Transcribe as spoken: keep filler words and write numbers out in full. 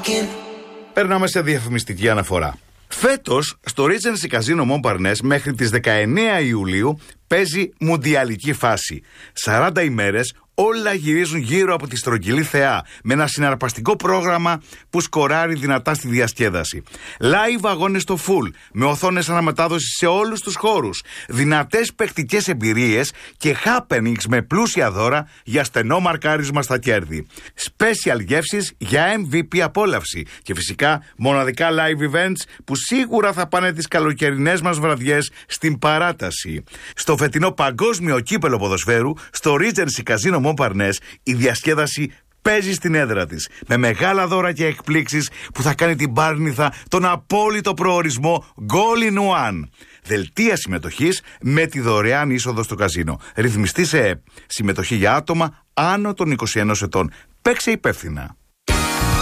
talking. Περνάμε σε διαφημιστική αναφορά. Φέτος, στο Regency Casino Montparnasse μέχρι τις δεκαεννέα Ιουλίου παίζει μουντιαλική φάση. σαράντα ημέρες, όλα γυρίζουν γύρω από τη στρογγυλή θεά, με ένα συναρπαστικό πρόγραμμα που σκοράρει δυνατά στη διασκέδαση. Live αγώνες στο full, με οθόνες αναμετάδοση σε όλους τους χώρους, δυνατές παικτικές εμπειρίες και happenings με πλούσια δώρα για στενό μαρκάρισμα στα κέρδη. Special γεύσεις για εμ βι πι απόλαυση και φυσικά μοναδικά live events που σίγουρα θα πάνε τις καλοκαιρινές μας βραδιές στην παράταση. Στο φετινό παγκόσμιο κύπελο ποδοσφαίρου, στο Regency Casino Montparnasse, η διασκέδαση παίζει στην έδρα της, με μεγάλα δώρα και εκπλήξεις που θα κάνει την Πάρνηθα τον απόλυτο προορισμό Goal in One. Δελτία συμμετοχής με τη δωρεάν είσοδο στο καζίνο. Ρυθμιστή σε ΕΕΠ. Συμμετοχή για άτομα άνω των είκοσι ενός ετών. Παίξε υπεύθυνα.